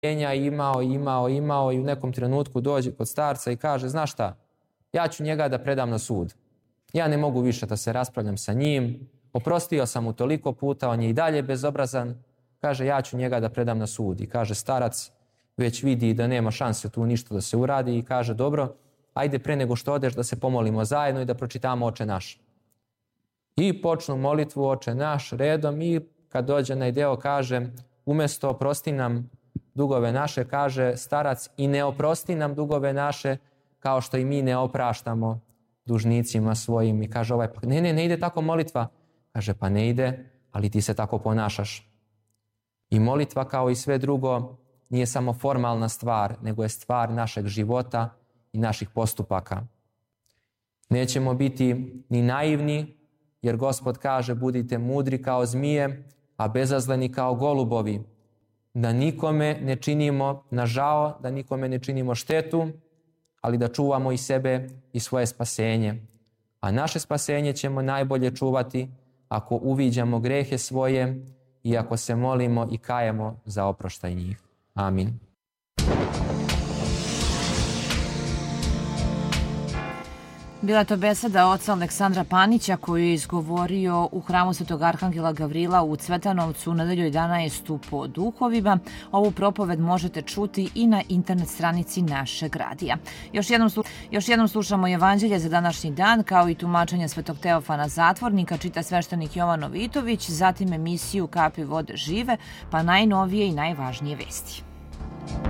imao i u nekom trenutku dođe kod starca i kaže, znaš šta, ja ću njega da predam na sud. Ja ne mogu više da se raspravljam sa njim, oprostio sam mu toliko puta, on je i dalje bezobrazan. Kaže, ja ću njega da predam na sud. I kaže, starac već vidi da nema šanse tu ništa da se uradi i kaže, dobro, ajde pre nego što odeš da se pomolimo zajedno i da pročitamo Oče naš. I počnu molitvu Oče naš redom i kad dođe na deo kaže, umjesto oprosti nam dugove naše, kaže starac, i ne oprosti nam dugove naše kao što i mi ne opraštamo dužnicima svojim. I kaže ovaj, pa ne ide tako molitva. Kaže, pa ne ide, ali ti se tako ponašaš. I molitva kao i sve drugo nije samo formalna stvar, nego je stvar našeg života i naših postupaka. Nećemo biti ni naivni, jer Gospod kaže, budite mudri kao zmije, a bezazleni kao golubovi. Da nikome ne činimo na žao, da nikome ne činimo štetu, ali da čuvamo i sebe i svoje spasenje. A naše spasenje ćemo najbolje čuvati ako uviđamo grehe svoje i ako se molimo i kajemo za oproštaj njih. Amin. Bila je to beseda oca Aleksandra Panića koju je izgovorio u hramu Svetog Arhangela Gavrila u Cvetanovcu u nedelju 11. po duhovima. Ovu propoved možete čuti i na internet stranici našeg radija. Još jednom slušamo Evanđelje za današnji dan, kao i tumačenje Svetog Teofana Zatvornika, čita sveštenik Jovan Novitović, zatim emisiju Kapi vode žive, pa najnovije i najvažnije vesti.